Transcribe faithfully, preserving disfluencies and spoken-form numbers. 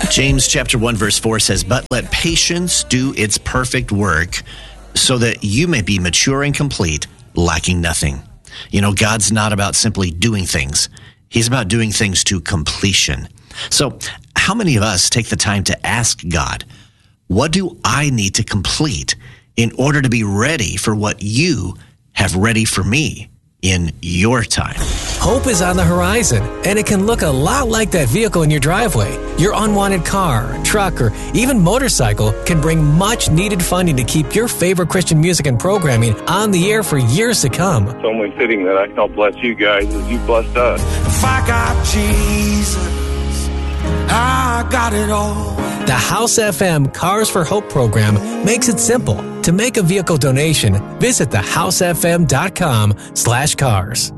James chapter one verse four says, "But let patience do its perfect work, so that you may be mature and complete, lacking nothing." You know, God's not about simply doing things. He's about doing things to completion. So how many of us take the time to ask God, what do I need to complete in order to be ready for what you have ready for me in your time? Hope is on the horizon, and it can look a lot like that vehicle in your driveway. Your unwanted car, truck, or even motorcycle can bring much needed funding to keep your favorite Christian music and programming on the air for years to come. It's only fitting that I can help bless you guys as you blessed us. If I got Jesus, I got it all. The House F M Cars for Hope program makes it simple. To make a vehicle donation, visit the house f m dot com slash cars.